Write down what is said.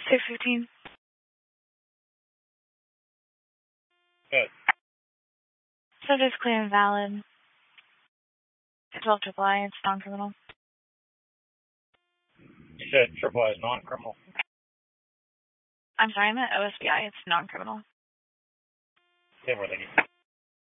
615. Good. Subject's clear and valid. 12 triple I, it's non-criminal. You said triple I is non-criminal. I'm sorry, I meant OSBI, it's non-criminal. Say more than you.